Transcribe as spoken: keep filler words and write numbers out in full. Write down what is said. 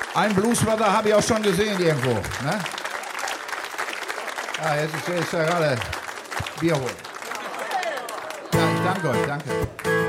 Ein Bluesbrother habe ich auch schon gesehen irgendwo. Ne? Ja, jetzt ist, jetzt ist ja gerade Bier holen. Ja, ich danke euch, danke.